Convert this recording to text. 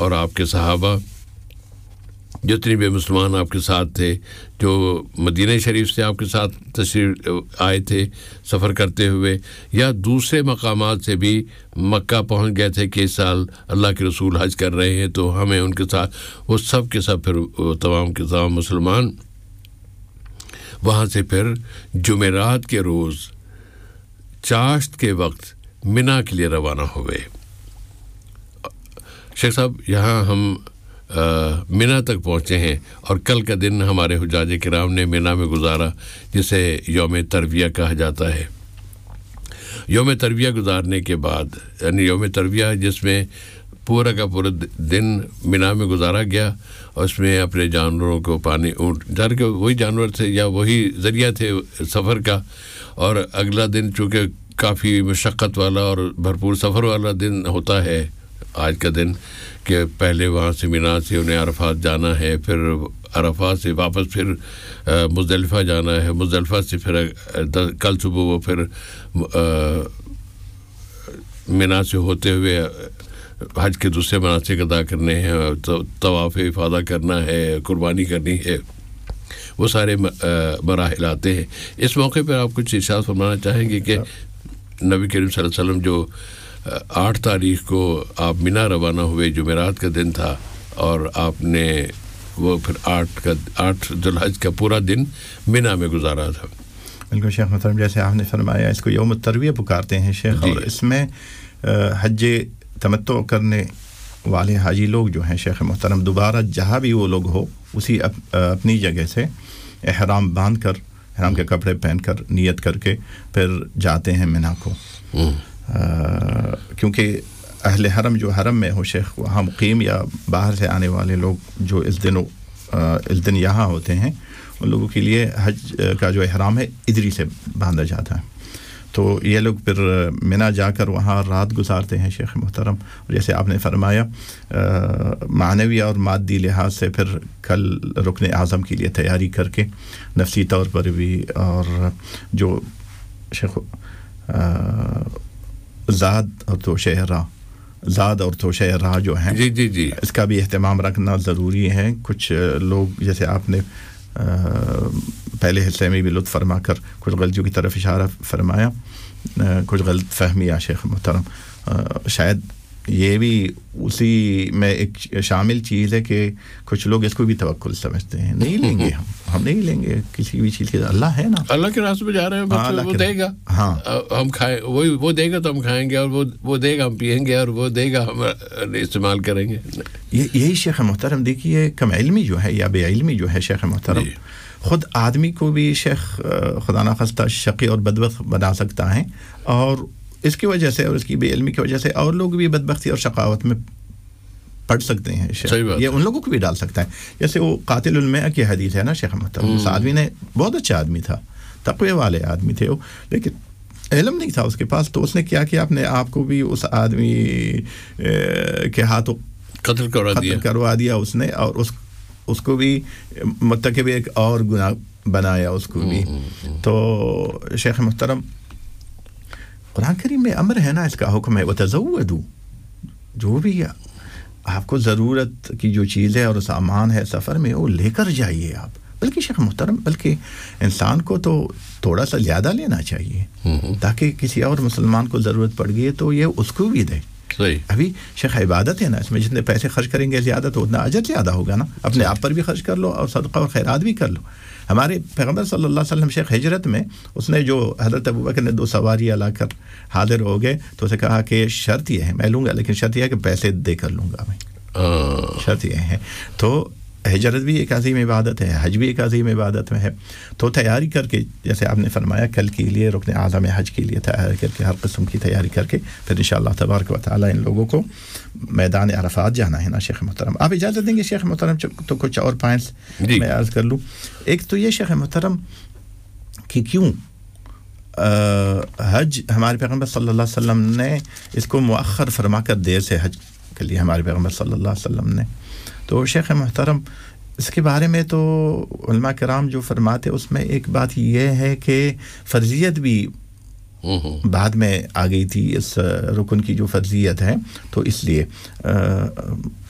اور آپ کے صحابہ جتنے بھی مسلمان آپ کے ساتھ تھے جو مدینہ شریف سے آپ کے ساتھ تشریف آئے تھے سفر کرتے ہوئے یا دوسرے مقامات سے بھی مکہ پہنچ گئے تھے کہ اس سال اللہ کے رسول حج کر رہے ہیں تو ہمیں ان کے ساتھ وہ سب کے سب پھر تمام کے تمام مسلمان وہاں سے پھر جمعرات کے روز چاشت کے وقت منا کے لیے روانہ ہوئے. شیخ صاحب یہاں ہم منا تک پہنچے ہیں اور کل کا دن ہمارے حجاج کرام نے منا میں گزارا جسے یوم ترویہ کہا جاتا ہے. یوم ترویہ گزارنے کے بعد یعنی یوم ترویہ جس میں پورا کا پورا دن منا میں گزارا گیا اور اس میں اپنے جانوروں کو پانی اونٹ جان کے وہی جانور تھے یا وہی ذریعہ تھے سفر کا اور اگلا دن چونکہ کافی مشقت والا اور بھرپور سفر والا دن ہوتا ہے آج کا دن کہ پہلے وہاں سے منا سے انہیں عرفات جانا ہے پھر عرفات سے واپس پھر مزدلفہ جانا ہے مزدلفہ سے پھر کل صبح وہ پھر منا سے ہوتے ہوئے حج کے دوسرے مناسک ادا کرنے ہیں طواف افاضہ کرنا ہے قربانی کرنی ہے وہ سارے مراحل آتے ہیں. اس موقع پر آپ کچھ ارشاد فرمانا چاہیں گے کہ نبی کریم صلی اللہ علیہ وسلم جو 8 تاریخ کو آپ منا روانہ ہوئے جمعرات کا دن تھا اور آپ نے وہ پھر 8 ذوالحج کا پورا دن منا میں گزارا تھا. بالکل شیخ محترم جیسے آپ نے فرمایا اس کو یوم الترویہ پکارتے ہیں شیخ اور اس میں حج تمتع کرنے والے حاجی لوگ جو ہیں شیخ محترم دوبارہ جہاں بھی وہ لوگ ہو اسی اپنی جگہ سے احرام باندھ کر احرام کے کپڑے پہن کر نیت کر کے پھر جاتے ہیں منا کو. کیونکہ اہل حرم جو حرم میں ہو شیخ وہاں مقیم یا باہر سے آنے والے لوگ جو اس دن یہاں ہوتے ہیں ان لوگوں کے لیے حج کا جو احرام ہے ادری سے باندھا جاتا ہے. تو یہ لوگ پھر منا جا کر وہاں رات گزارتے ہیں شیخ محترم. جیسے آپ نے فرمایا معنوی اور مادی لحاظ سے پھر کل رکن اعظم کے لیے تیاری کر کے نفسی طور پر بھی اور جو شیخ زاد اور توشہ راہ جو ہیں جی اس کا بھی اہتمام رکھنا ضروری ہے. کچھ لوگ جیسے آپ نے پہلے حصے میں بھی لطف فرما کر کچھ غلطیوں کی طرف اشارہ فرمایا کچھ غلط فہمی شیخ محترم شاید یہ بھی اسی میں ایک شامل چیز ہے کہ کچھ لوگ اس کو بھی توکل سمجھتے ہیں نہیں لیں گے ہم نہیں لیں گے کسی بھی چیز کے اللہ ہے نا اللہ کے راستے میں جا رہے ہیں وہ دے گا ہم کھائیں وہ دے گا تو ہم کھائیں گے اور وہ دے گا ہم پیئیں گے اور وہ دے گا ہم استعمال کریں گے. یہی شیخ محترم دیکھیے کم علمی جو ہے یا بے علمی جو ہے شیخ محترم خود آدمی کو بھی شیخ خدا نخواستہ شقی اور بدبخت بنا سکتا ہے اور اس کی وجہ سے اور اس کی بے علمی کی وجہ سے اور لوگ بھی بدبختی اور شقاوت میں پڑ سکتے ہیں. یہ ان لوگوں کو بھی ڈال سکتا ہے. جیسے وہ قاتل المئہ کی حدیث ہے نا شیخ محترم اس آدمی نے بہت اچھا آدمی تھا تقوی والے آدمی تھے وہ لیکن علم نہیں تھا اس کے پاس تو اس نے کیا کیا اپنے آپ کو بھی اس آدمی کے ہاتھوں قتل کروا دیا اس نے اور اس کو بھی مرتکب ایک اور گناہ بنایا اس کو بھی. تو شیخ محترم قرآن کریم میں امر ہے نا اس کا حکم ہے وتزودوا جو بھی آپ کو ضرورت کی جو چیز ہے اور سامان ہے سفر میں وہ لے کر جائیے آپ. بلکہ شیخ محترم بلکہ انسان کو تو تھوڑا سا زیادہ لینا چاہیے تاکہ کسی اور مسلمان کو ضرورت پڑ گئی تو یہ اس کو بھی دے. ابھی شیخ عبادت ہے نا اس میں جتنے پیسے خرچ کریں گے زیادہ تو اتنا اجر زیادہ ہوگا نا. اپنے آپ پر بھی خرچ کر لو اور صدقہ اور خیرات بھی کر لو. ہمارے پیغمبر صلی اللہ علیہ وسلم شیخ ہجرت میں اس نے جو حضرت ابوبکر نے 2 سواریاں لا کر حاضر ہو گئے تو اسے کہا کہ شرط یہ ہے میں لوں گا لیکن شرط یہ ہے کہ پیسے دے کر لوں گا میں. شرط یہ ہے. تو ہجرت بھی ایک عظیم عبادت ہے حج بھی ایک عظیم عبادت میں ہے. تو تیاری کر کے جیسے آپ نے فرمایا کل کے لیے رکن اعظم حج کے لیے تیاری کر کے ہر قسم کی تیاری کر کے پھر انشاءاللہ تبارک و تعالی ان لوگوں کو میدان عرفات جانا ہے نا شیخ محترم. آپ اجازت دیں گے شیخ محترم تو کچھ اور پوائنٹس میں عرض کر لوں. ایک تو یہ شیخ محترم کہ کیوں حج ہمارے پیغمبر صلی اللہ علیہ وسلم نے اس کو مؤخر فرما کر دیر سے حج کے لیے ہمارے پیغمبر صلی اللہ علیہ وسلم نے. تو شیخ محترم اس کے بارے میں تو علماء کرام جو فرماتے اس میں ایک بات یہ ہے کہ فرضیت بھی بعد میں آ گئی تھی اس رکن کی جو فرضیت ہے تو اس لیے